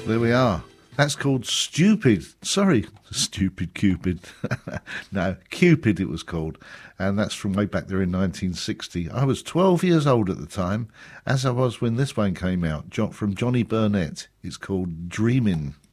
there we are. That's called Stupid. Sorry, Stupid Cupid. No, Cupid it was called. And that's from way back there in 1960. I was 12 years old at the time, as I was when this one came out, from Johnny Burnett. It's called Dreamin'.